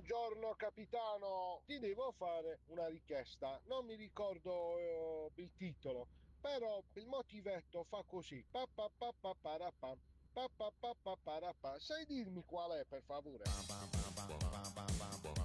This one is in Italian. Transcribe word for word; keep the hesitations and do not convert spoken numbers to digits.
Buongiorno capitano, ti devo fare una richiesta. Non mi ricordo eh, il titolo, però il motivetto fa così. Pa pa pa pa para pa. Pa pa pa pa para pa. Sai dirmi qual è, per favore?